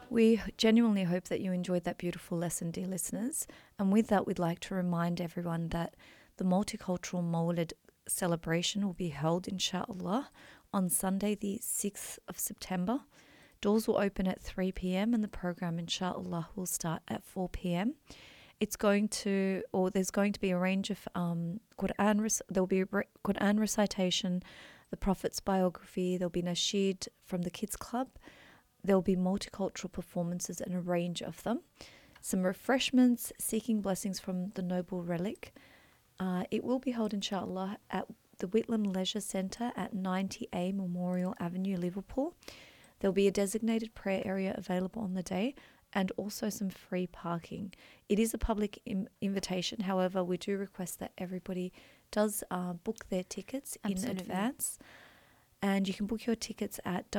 We genuinely hope that you enjoyed that beautiful lesson, dear listeners. And with that, we'd like to remind everyone that the Multicultural Mawlid celebration will be held, inshallah, on Sunday, the 6th of September. Doors will open at 3 p.m. and the program, inshallah, will start at 4 p.m. There's going to be a range of there'll be Quran recitation, the Prophet's biography, there'll be nasheed from the Kids Club, there'll be multicultural performances and a range of them, some refreshments, seeking blessings from the Noble Relic. It will be held, inshallah, at the Whitlam Leisure Centre at 90A Memorial Avenue, Liverpool. There'll be a designated prayer area available on the day and also some free parking. It is a public invitation. However, we do request that everybody does book their tickets in advance. And you can book your tickets at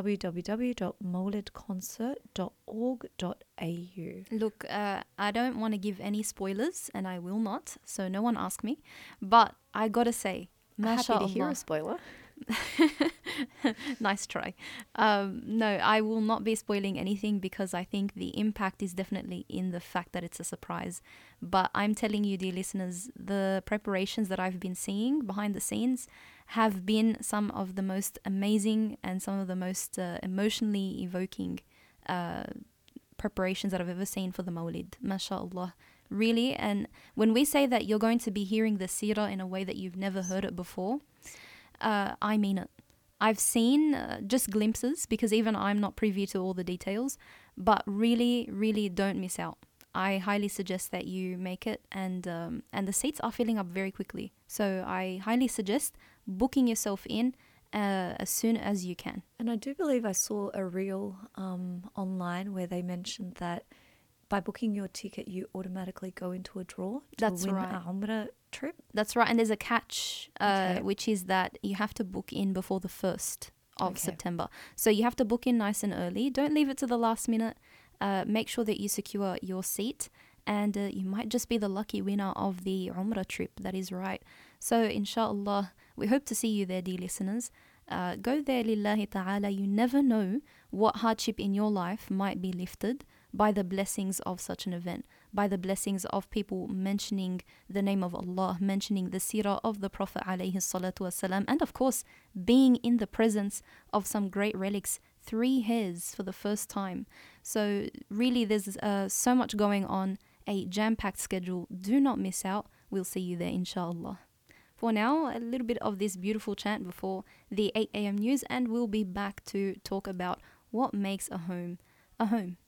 www.mawlidconcert.org.au. Look, I don't want to give any spoilers, and I will not, so no one ask me. But I gotta say, happy to hear a spoiler. Nice try. No, I will not be spoiling anything because I think the impact is definitely in the fact that it's a surprise. But I'm telling you, dear listeners, the preparations that I've been seeing behind the scenes have been some of the most amazing and some of the most emotionally evoking preparations that I've ever seen for the Mawlid. MashaAllah. Really. And when we say that you're going to be hearing the seerah in a way that you've never heard it before, I mean it. I've seen just glimpses because even I'm not privy to all the details, but really, really don't miss out. I highly suggest that you make it, and the seats are filling up very quickly. So I highly suggest booking yourself in as soon as you can. And I do believe I saw a reel online where they mentioned that by booking your ticket, you automatically go into a draw to win a Umrah trip. That's right. And there's a catch, which is that you have to book in before the 1st of September. So you have to book in nice and early. Don't leave it to the last minute. Make sure that you secure your seat, and you might just be the lucky winner of the Umrah trip. That is right. So inshallah, we hope to see you there, dear listeners. Go there lillahi ta'ala. You never know what hardship in your life might be lifted by the blessings of such an event, by the blessings of people mentioning the name of Allah, mentioning the seerah of the Prophet alayhi salatu wasalam, and of course being in the presence of some great relics, 3 hairs for the first time. So really there's so much going on, a jam-packed schedule. Do not miss out. We'll see you there, inshallah. For now, a little bit of this beautiful chant before the 8 a.m. news, and we'll be back to talk about what makes a home a home.